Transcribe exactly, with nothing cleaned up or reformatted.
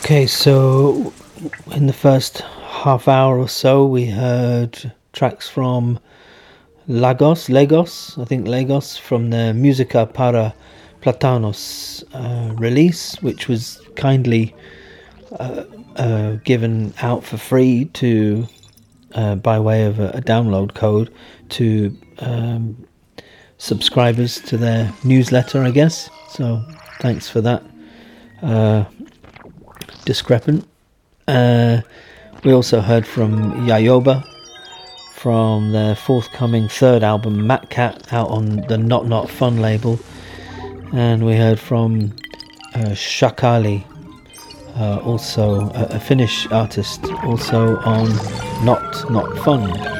Okay, so in the first half hour or so, we heard tracks from Lagos, Lagos, I think Lagos, from the Musica para Platanos uh, release, which was kindly uh, uh, given out for free to uh, by way of a, a download code to um, subscribers to their newsletter, I guess. So thanks for that. Uh, discrepant. Uh, we also heard from Yayoba from their forthcoming third album, Matcat, out on the Not Not Fun label. And we heard from uh, Shakali, uh, also a, a Finnish artist, also on Not Not Fun.